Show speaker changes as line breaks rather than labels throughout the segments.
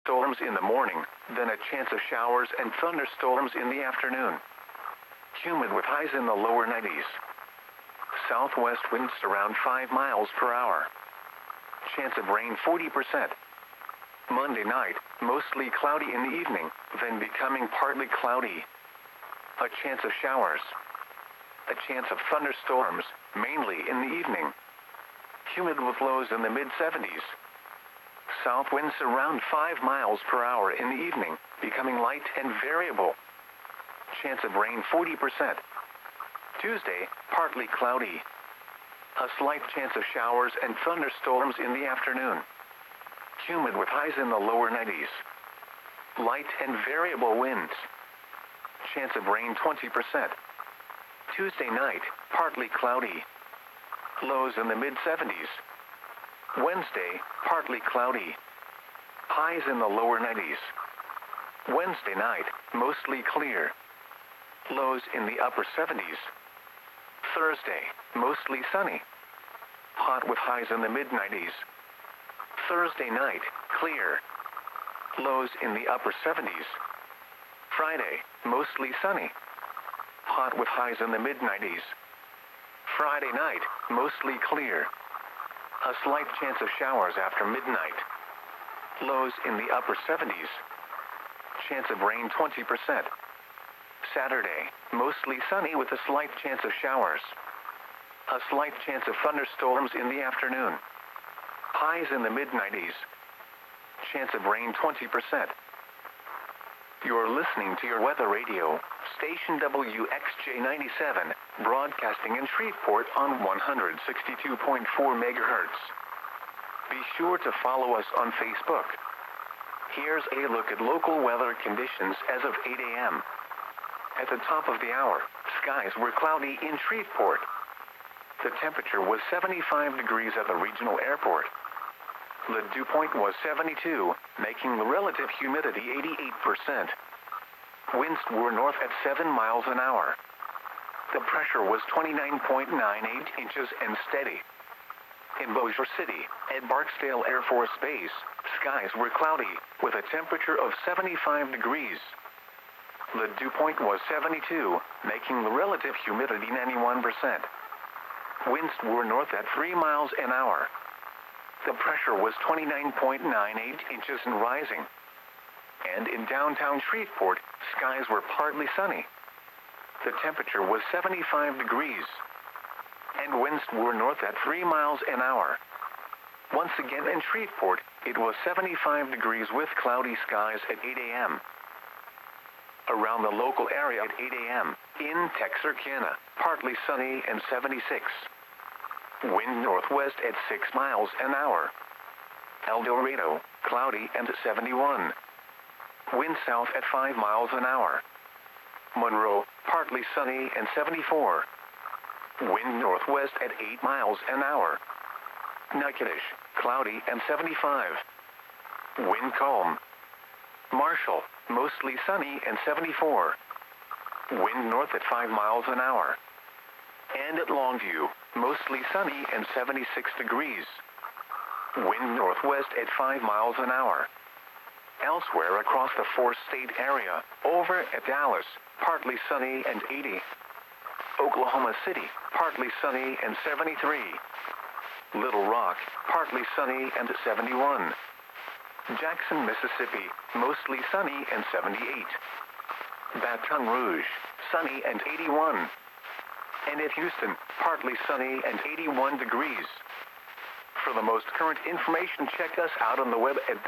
storms in the morning, then a chance of showers and thunderstorms in the afternoon. Humid with highs in the lower 90s. Southwest winds around 5 miles per hour. Chance of rain 40%. Monday night, mostly cloudy in the evening, then becoming partly cloudy. A chance of showers. A chance of thunderstorms, mainly in the evening. Humid with lows in the mid-70s. South winds around 5 miles per hour in the evening, becoming light and variable. Chance of rain 40%. Tuesday, partly cloudy. A slight chance of showers and thunderstorms in the afternoon. Humid with highs in the lower 90s. Light and variable winds. Chance of rain 20%. Tuesday night, partly cloudy. Lows in the mid-70s. Wednesday, partly cloudy. Highs in the lower 90s. Wednesday night, mostly clear. Lows in the upper 70s. Thursday, mostly sunny. Hot with highs in the mid-90s. Thursday night, clear. Lows in the upper 70s. Friday, mostly sunny. Hot with highs in the mid-90s. Friday night, mostly clear. A slight chance of showers after midnight. Lows in the upper 70s. Chance of rain 20%. Saturday, mostly sunny with a slight chance of showers. A slight chance of thunderstorms in the afternoon. Highs in the mid-90s. Chance of rain 20%. You're listening to your weather radio, station WXJ97, broadcasting in Shreveport on 162.4 megahertz. Be sure to follow us on Facebook. Here's a look at local weather conditions as of 8 a.m. At the top of the hour, skies were cloudy in Shreveport. The temperature was 75 degrees at the regional airport. The dew point was 72, making the relative humidity 88%. Winds were north at 7 miles an hour. The pressure was 29.98 inches and steady. In Bossier City, at Barksdale Air Force Base, skies were cloudy, with a temperature of 75 degrees. The dew point was 72, making the relative humidity 91%. Winds were north at 3 miles an hour. The pressure was 29.98 inches and rising. And in downtown Shreveport, skies were partly sunny. The temperature was 75 degrees. And winds were north at 3 miles an hour. Once again in Shreveport, it was 75 degrees with cloudy skies at 8 a.m. Around the local area at 8 a.m., in Texarkana, partly sunny and 76. Wind northwest at 6 miles an hour. El Dorado, cloudy and 71. Wind south at 5 miles an hour. Monroe, partly sunny and 74. Wind northwest at 8 miles an hour. Natchitoches, cloudy and 75. Wind calm. Marshall, mostly sunny and 74. Wind north at 5 miles an hour. And at Longview, mostly sunny and 76 degrees. Wind northwest at 5 miles an hour. Elsewhere across the four-state area, over at Dallas, partly sunny and 80. Oklahoma City, partly sunny and 73. Little Rock, partly sunny and 71. Jackson, Mississippi, mostly sunny and 78. Baton Rouge, sunny and 81. And at Houston, partly sunny and 81 degrees. For the most current information, check us out on the web at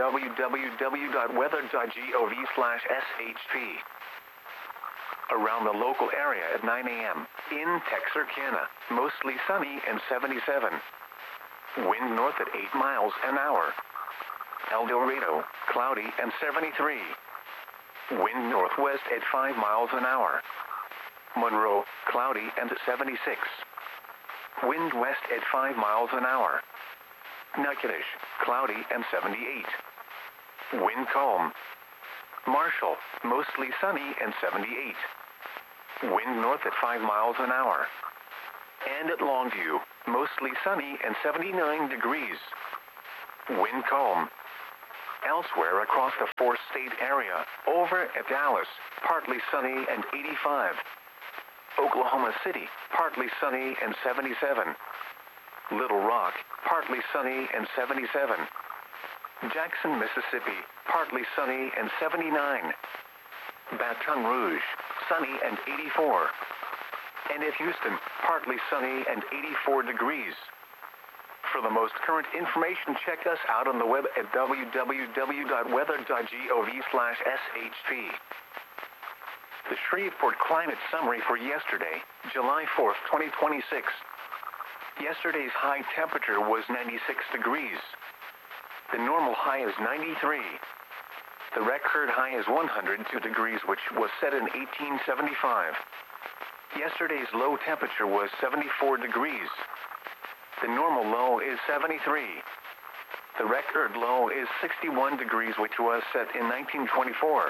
www.weather.gov/shp. Around the local area at 9 a.m., in Texarkana, mostly sunny and 77. Wind north at 8 miles an hour. El Dorado, cloudy and 73. Wind northwest at 5 miles an hour. Monroe, cloudy and 76. Wind west at 5 miles an hour. Natchitoches, cloudy and 78. Wind calm. Marshall, mostly sunny and 78. Wind north at 5 miles an hour. And at Longview, mostly sunny and 79 degrees. Wind calm. Elsewhere across the four-state area, over at Dallas, partly sunny and 85. Oklahoma City, partly sunny and 77. Little Rock, partly sunny and 77. Jackson, Mississippi, partly sunny and 79. Baton Rouge, sunny and 84. And at Houston, partly sunny and 84 degrees. For the most current information, check us out on the web at www.weather.gov/SHP. The Shreveport Climate Summary for yesterday, July 4th, 2026. Yesterday's high temperature was 96 degrees. The normal high is 93. The record high is 102 degrees, which was set in 1875. Yesterday's low temperature was 74 degrees. The normal low is 73. The record low is 61 degrees, which was set in 1924.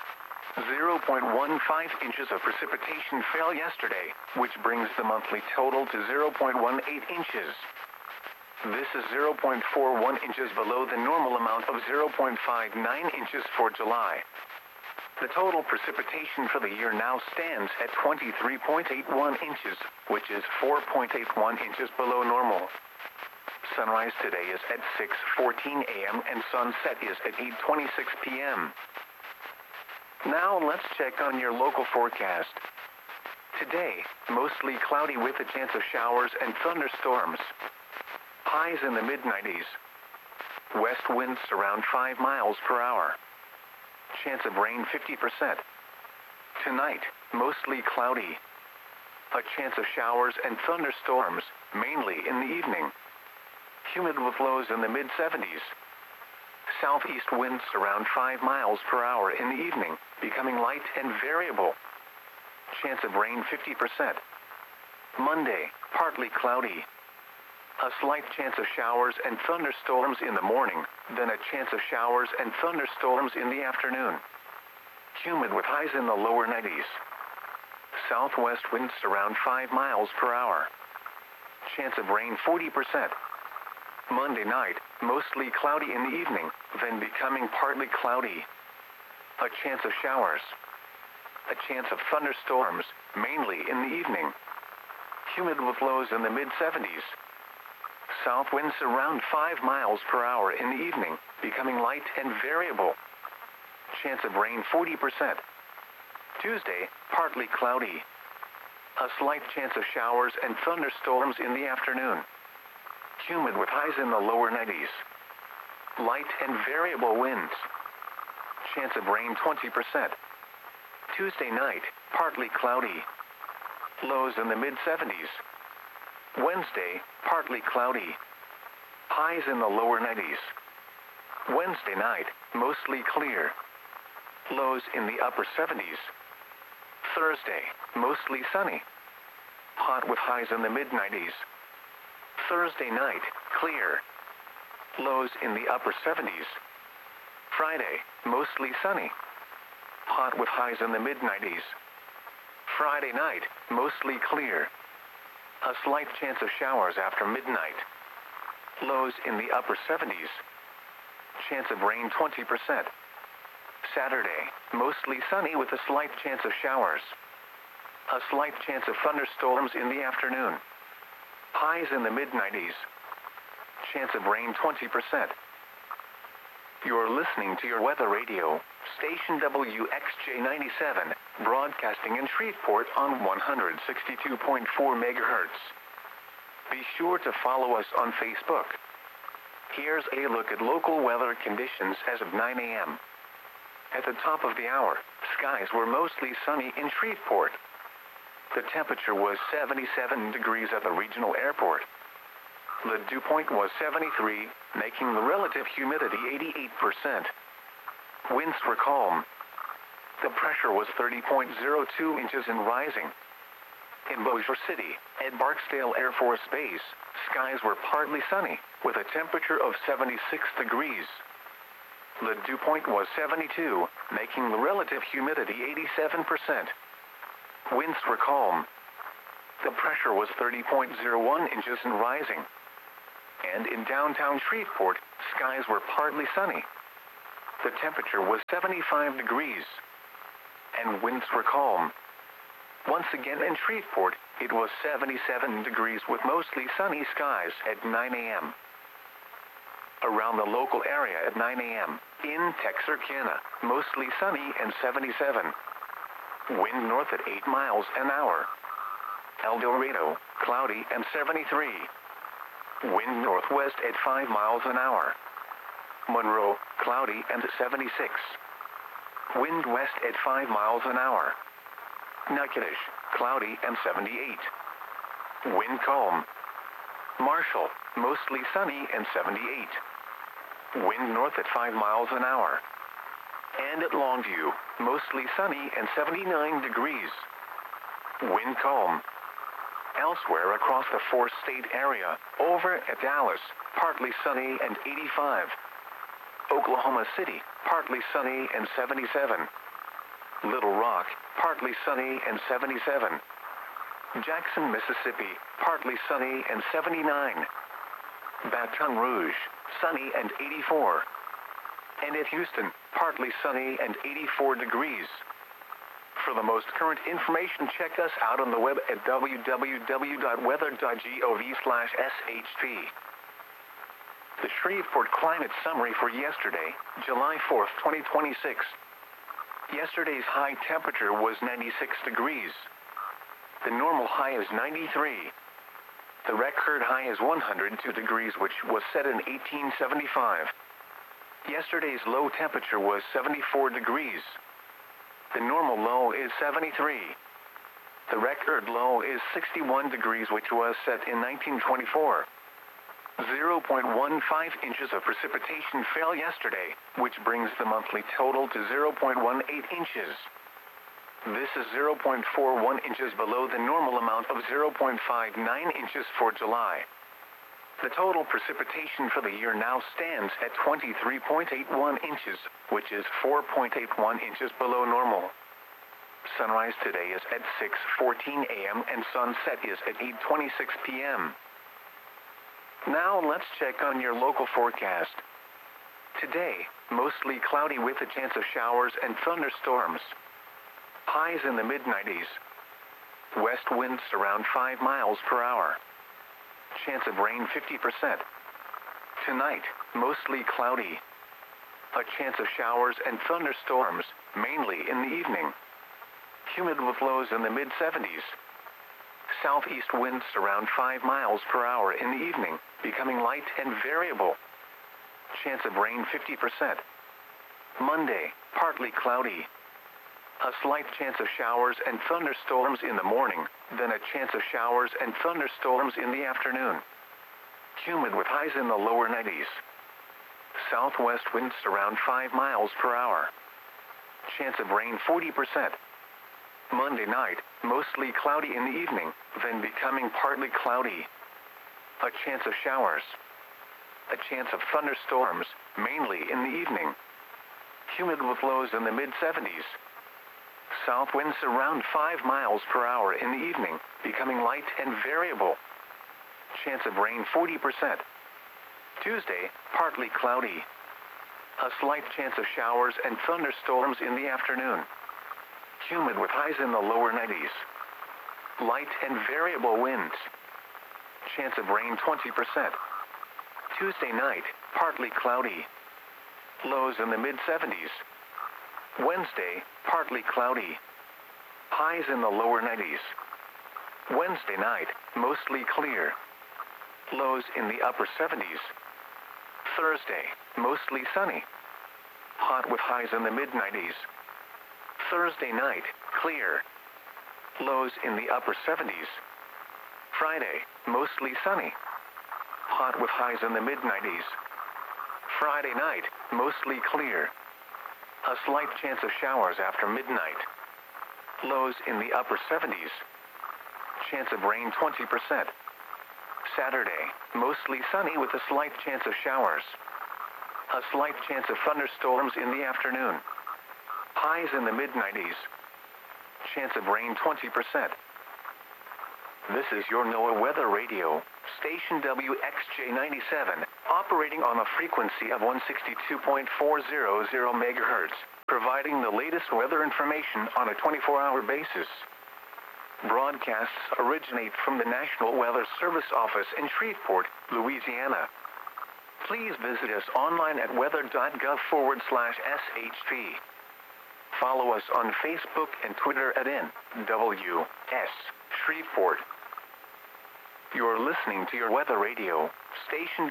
0.15 inches of precipitation fell yesterday, which brings the monthly total to 0.18 inches. This is 0.41 inches below the normal amount of 0.59 inches for July. The total precipitation for the year now stands at 23.81 inches, which is 4.81 inches below normal. Sunrise today is at 6:14 a.m. and sunset is at 8:26 p.m. Now let's check on your local forecast. Today, mostly cloudy with a chance of showers and thunderstorms. Highs in the mid-90s. West winds around 5 miles per hour. Chance of rain 50%. Tonight, mostly cloudy. A chance of showers and thunderstorms, mainly in the evening. Humid with lows in the mid-70s. Southeast winds around 5 miles per hour in the evening, becoming light and variable. Chance of rain 50%. Monday, partly cloudy. A slight chance of showers and thunderstorms in the morning, then a chance of showers and thunderstorms in the afternoon. Humid with highs in the lower 90s. Southwest winds around 5 miles per hour. Chance of rain 40%. Monday night, mostly cloudy in the evening, then becoming partly cloudy. A chance of showers. A chance of thunderstorms, mainly in the evening. Humid with lows in the mid-70s. South winds around 5 miles per hour in the evening, becoming light and variable. Chance of rain 40%. Tuesday, partly cloudy. A slight chance of showers and thunderstorms in the afternoon. Humid with highs in the lower 90s. Light and variable winds. Chance of rain 20%. Tuesday night, partly cloudy. Lows in the mid-70s. Wednesday, partly cloudy. Highs in the lower 90s. Wednesday night, mostly clear. Lows in the upper 70s. Thursday, mostly sunny. Hot with highs in the mid-90s. Thursday night, clear. Lows in the upper 70s. Friday, mostly sunny. Hot with highs in the mid-90s. Friday night, mostly clear. A slight chance of showers after midnight. Lows in the upper 70s. Chance of rain 20%. Saturday, mostly sunny with a slight chance of showers. A slight chance of thunderstorms in the afternoon. Highs in the mid-90s. Chance of rain 20%. You're listening to your weather radio, station WXJ97, broadcasting in Shreveport on 162.4 megahertz. Be sure to follow us on Facebook. Here's a look at local weather conditions as of 9 a.m. At the top of the hour, skies were mostly sunny in Shreveport. The temperature was 77 degrees at the regional airport. The dew point was 73, making the relative humidity 88%. Winds were calm. The pressure was 30.02 inches and rising. In Bossier City, at Barksdale Air Force Base, skies were partly sunny, with a temperature of 76 degrees. The dew point was 72, making the relative humidity 87%. Winds were calm. The pressure was 30.01 inches and rising. And in downtown Shreveport, skies were partly sunny. the temperature was 75 degrees, and winds were calm. Once again in Shreveport, it was 77 degrees with mostly sunny skies at 9 a.m. Around the local area at 9 a.m., in Texarkana, mostly sunny and 77. Wind north at 8 miles an hour. El Dorado, cloudy and 73. Wind northwest at 5 miles an hour. Monroe, cloudy and 76. Wind west at 5 miles an hour. Natchitoches, cloudy and 78. Wind calm. Marshall, mostly sunny and 78. Wind north at 5 miles an hour. And at Longview, mostly sunny and 79 degrees. Wind calm. Elsewhere across the four-state area, over at Dallas, partly sunny and 85. Oklahoma City, partly sunny and 77. Little Rock, partly sunny and 77. Jackson, Mississippi, partly sunny and 79. Baton Rouge, sunny and 84. And at Houston, partly sunny and 84 degrees. For the most current information, check us out on the web at www.weather.gov/SHP. The Shreveport Climate Summary for yesterday, July 4th, 2026. Yesterday's high temperature was 96 degrees. The normal high is 93. The record high is 102 degrees, which was set in 1875. Yesterday's low temperature was 74 degrees. The normal low is 73. The record low is 61 degrees, which was set in 1924. 0.15 inches of precipitation fell yesterday, which brings the monthly total to 0.18 inches. This is 0.41 inches below the normal amount of 0.59 inches for July. The total precipitation for the year now stands at 23.81 inches, which is 4.81 inches below normal. Sunrise today is at 6:14 a.m. and sunset is at 8:26 p.m. Now let's check on your local forecast. Today, mostly cloudy with a chance of showers and thunderstorms. Highs in the mid-90s. West winds around 5 miles per hour. Chance of rain 50%. Tonight, mostly cloudy. A chance of showers and thunderstorms, mainly in the evening. Humid with lows in the mid-70s. Southeast winds around 5 miles per hour in the evening, becoming light and variable. Chance of rain 50%. Monday, partly cloudy. A slight chance of showers and thunderstorms in the morning, then a chance of showers and thunderstorms in the afternoon. Humid with highs in the lower 90s. Southwest winds around 5 miles per hour. Chance of rain 40%. Monday night, mostly cloudy in the evening, then becoming partly cloudy. A chance of showers. A chance of thunderstorms, mainly in the evening. Humid with lows in the mid-70s. South winds around 5 miles per hour in the evening, becoming light and variable. Chance of rain 40%. Tuesday, partly cloudy. A slight chance of showers and thunderstorms in the afternoon. Humid with highs in the lower 90s. Light and variable winds. Chance of rain 20%. Tuesday night, partly cloudy. Lows in the mid-70s. Wednesday, partly cloudy. Highs in the lower 90s. Wednesday night, mostly clear. Lows in the upper 70s. Thursday, mostly sunny. Hot with highs in the mid-90s. Thursday night, clear. Lows in the upper 70s. Friday, mostly sunny. Hot with highs in the mid-90s. Friday night, mostly clear. A slight chance of showers after midnight. Lows in the upper 70s. Chance of rain 20%. Saturday, mostly sunny with a slight chance of showers. A slight chance of thunderstorms in the afternoon. Highs in the mid-90s. Chance of rain 20%. This is your NOAA Weather Radio. station WXJ97, operating on a frequency of 162.400 megahertz, providing the latest weather information on a 24-hour basis. Broadcasts originate from the National Weather Service office in Shreveport, Louisiana. Please visit us online at weather.gov/SHP. Follow us on Facebook and Twitter at NWS Shreveport. You're listening to your weather radio, station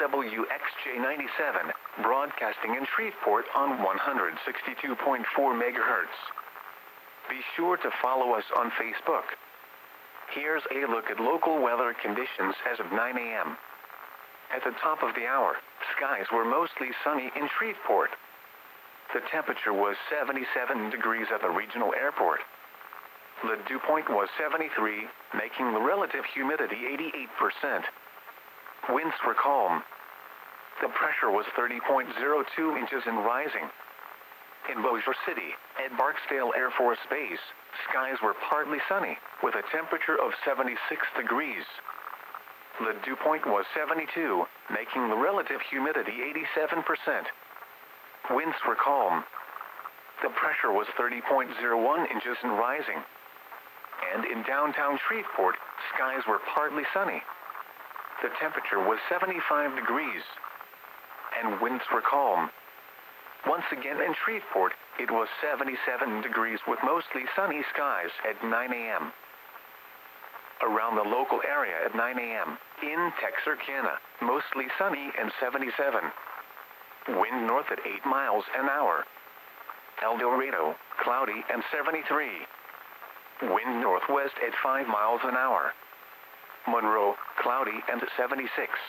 WXJ97, broadcasting in Shreveport on 162.4 megahertz. Be sure to follow us on Facebook. Here's a look at local weather conditions as of 9 a.m. At the top of the hour, skies were mostly sunny in Shreveport. The temperature was 77 degrees at the regional airport. The dew point was 73, making the relative humidity 88%. Winds were calm. The pressure was 30.02 inches and rising. In Bossier City, at Barksdale Air Force Base, skies were partly sunny, with a temperature of 76 degrees. The dew point was 72, making the relative humidity 87%. Winds were calm. The pressure was 30.01 inches and rising. And in downtown Shreveport, skies were partly sunny. The temperature was 75 degrees. And winds were calm. Once again in Shreveport, it was 77 degrees with mostly sunny skies at 9 a.m. Around the local area at 9 a.m., in Texarkana, mostly sunny and 77. Wind north at 8 miles an hour. El Dorado, cloudy and 73. Wind northwest at 5 miles an hour. Monroe, cloudy and 76.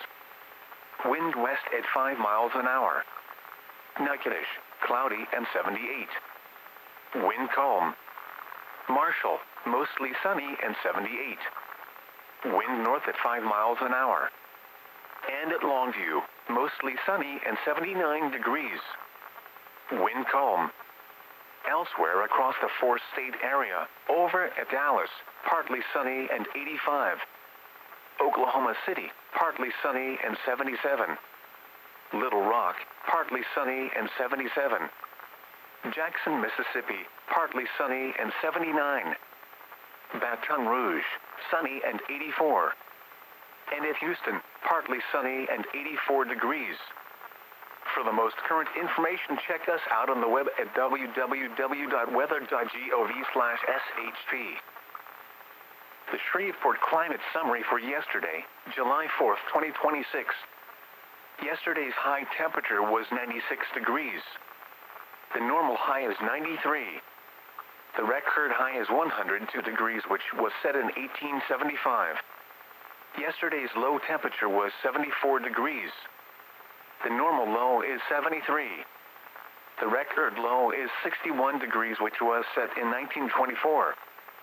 Wind west at 5 miles an hour. Natchitoches, cloudy and 78. Wind calm. Marshall, mostly sunny and 78. Wind north at 5 miles an hour. And at Longview, mostly sunny and 79 degrees. Wind calm. Elsewhere across the four-state area, over at Dallas, partly sunny and 85. Oklahoma City, partly sunny and 77. Little Rock, partly sunny and 77. Jackson, Mississippi, partly sunny and 79. Baton Rouge, sunny and 84. And at Houston, partly sunny and 84 degrees. For the most current information, check us out on the web at www.weather.gov/SHP. The Shreveport Climate Summary for yesterday, July 4th, 2026. Yesterday's high temperature was 96 degrees. The normal high is 93. The record high is 102 degrees, which was set in 1875. Yesterday's low temperature was 74 degrees. The normal low is 73. The record low is 61 degrees, which was set in 1924.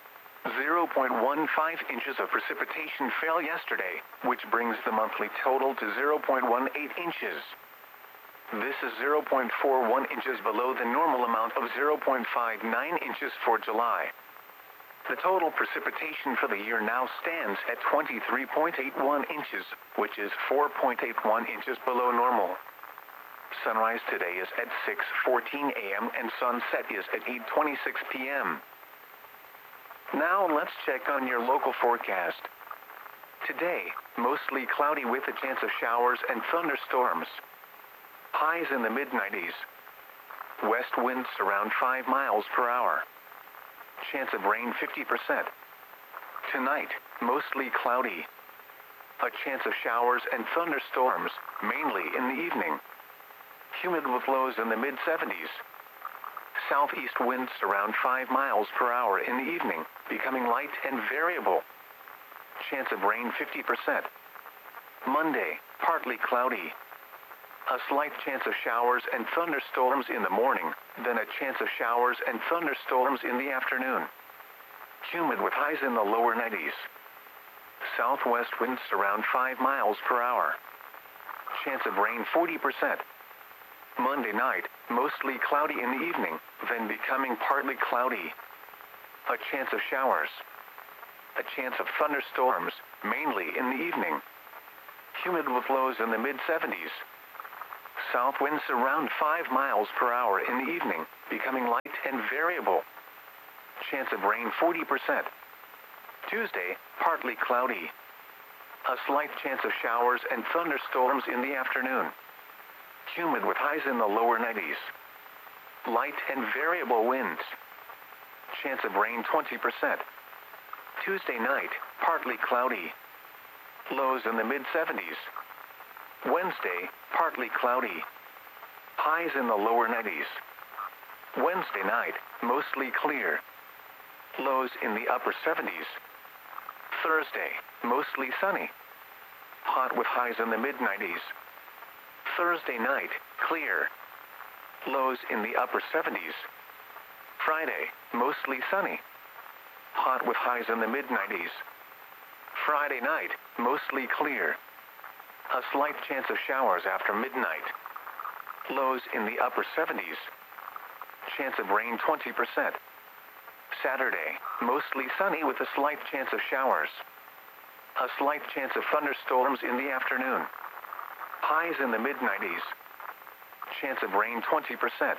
0.15 inches of precipitation fell yesterday, which brings the monthly total to 0.18 inches. This is 0.41 inches below the normal amount of 0.59 inches for July. The total precipitation for the year now stands at 23.81 inches, which is 4.81 inches below normal. Sunrise today is at 6:14 a.m. and sunset is at 8:26 p.m. Now let's check on your local forecast. Today, mostly cloudy with a chance of showers and thunderstorms. Highs in the mid-90s. West winds around 5 miles per hour. Chance of rain 50%. Tonight, mostly cloudy. A chance of showers and thunderstorms, mainly in the evening. Humid with lows in the mid-70s. Southeast winds around 5 miles per hour in the evening, becoming light and variable. Chance of rain 50%. Monday, partly cloudy. A slight chance of showers and thunderstorms in the morning, then a chance of showers and thunderstorms in the afternoon. Humid with highs in the lower 90s. Southwest winds around 5 miles per hour. Chance of rain 40%. Monday night, mostly cloudy in the evening, then becoming partly cloudy. A chance of showers. A chance of thunderstorms, mainly in the evening. humid with lows in the mid-70s. South winds around 5 miles per hour in the evening, becoming light and variable. Chance of rain 40%. Tuesday, partly cloudy. A slight chance of showers and thunderstorms in the afternoon. Humid with highs in the lower 90s. Light and variable winds. Chance of rain 20%. Tuesday night, partly cloudy. Lows in the mid-70s. Wednesday, partly cloudy. Highs in the lower 90s. Wednesday night, mostly clear. Lows in the upper 70s. Thursday, mostly sunny. Hot with highs in the mid-90s. Thursday night, clear. Lows in the upper 70s. Friday, mostly sunny. Hot with highs in the mid-90s. Friday night, mostly clear. A slight chance of showers after midnight. Lows in the upper 70s. Chance of rain 20%. Saturday, mostly sunny with a slight chance of showers. A slight chance of thunderstorms in the afternoon. Highs in the mid-90s. Chance of rain 20%.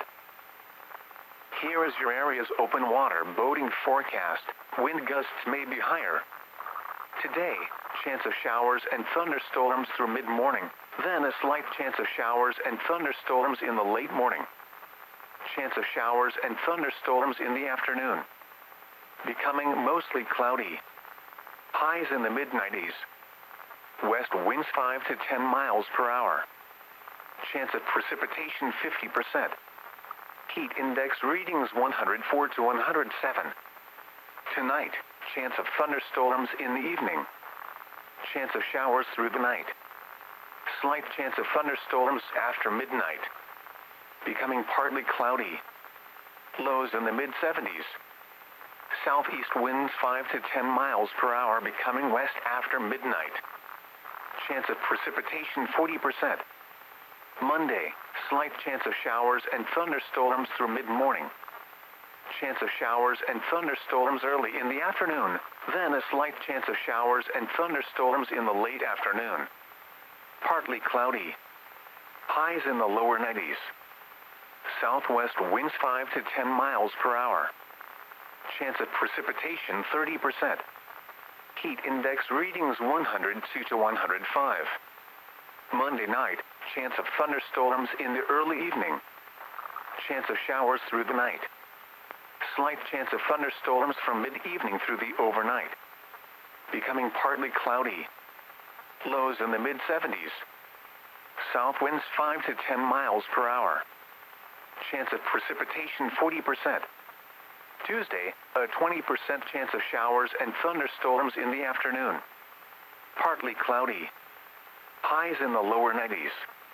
Here is your area's open water boating forecast. Wind gusts may be higher. Today, chance of showers and thunderstorms through mid-morning, then a slight chance of showers and thunderstorms in the late morning. Chance of showers and thunderstorms in the afternoon. Becoming mostly cloudy. Highs in the mid-90s. West winds 5 to 10 miles per hour. Chance of precipitation 50%. Heat index readings 104 to 107. Tonight, chance of thunderstorms in the evening. Chance of showers through the night. Slight chance of thunderstorms after midnight. Becoming partly cloudy. Lows in the mid-70s. Southeast winds 5 to 10 miles per hour becoming west after midnight. Chance of precipitation 40%. Monday, slight chance of showers and thunderstorms through mid-morning. Chance of showers and thunderstorms early in the afternoon, then a slight chance of showers and thunderstorms in the late afternoon. Partly cloudy. Highs in the lower 90s. Southwest winds 5 to 10 miles per hour. Chance of precipitation 30%. Heat index readings 102 to 105. Monday night, chance of thunderstorms in the early evening. Chance of showers through the night. Slight chance of thunderstorms from mid-evening through the overnight. Becoming partly cloudy. Lows in the mid-70s. South winds 5 to 10 miles per hour. Chance of precipitation 40%. Tuesday, a 20% chance of showers and thunderstorms in the afternoon. Partly cloudy. Highs in the lower 90s.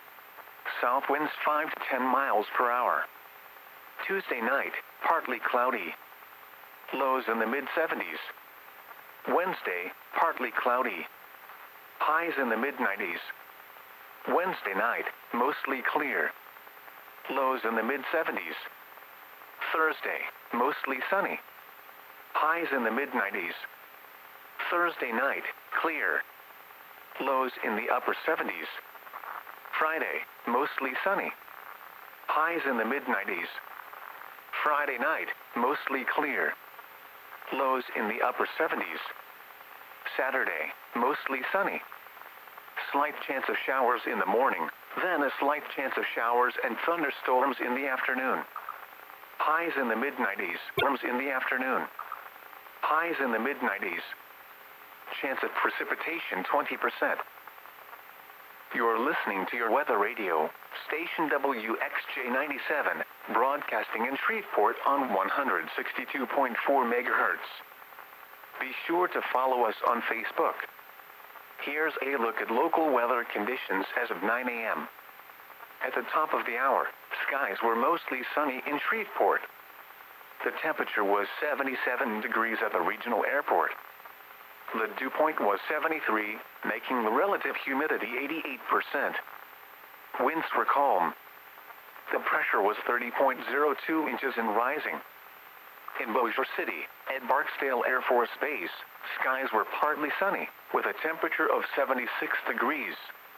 South winds 5 to 10 miles per hour. Tuesday night, partly cloudy. Lows in the mid-70s. Wednesday, partly cloudy. Highs in the mid-90s. Wednesday night, mostly clear. Lows in the mid-70s. Thursday, mostly sunny. Highs in the mid-90s. Thursday night, clear. Lows in the upper 70s. Friday, mostly sunny. Highs in the mid-90s. Friday night, mostly clear. Lows in the upper 70s. Saturday, mostly sunny. Slight chance of showers in the morning, then a slight chance of showers and thunderstorms in the afternoon. Highs in the mid-90s, storms in the afternoon. Highs in the mid-90s. Chance of precipitation 20%. You're listening to your weather radio, station WXJ97, broadcasting in Shreveport on 162.4 megahertz. Be sure to follow us on Facebook. Here's a look at local weather conditions as of 9 a.m. At the top of the hour, skies were mostly sunny in Shreveport. The temperature was 77 degrees at the regional airport. The dew point was 73, making the relative humidity 88%. Winds were calm. The pressure was 30.02 inches and rising. In Bossier City, at Barksdale Air Force Base, skies were partly sunny, with a temperature of 76 degrees.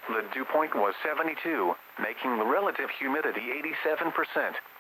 The dew point was 72, making the relative humidity 87%.